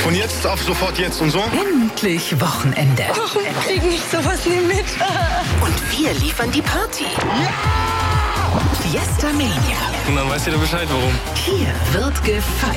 Von jetzt auf sofort jetzt und so? Endlich Wochenende. Warum krieg ich sowas nie mit? Und wir liefern die Party. Ja! Fiesta Mania. Und dann weißt du Bescheid, warum. Hier wird gefeiert.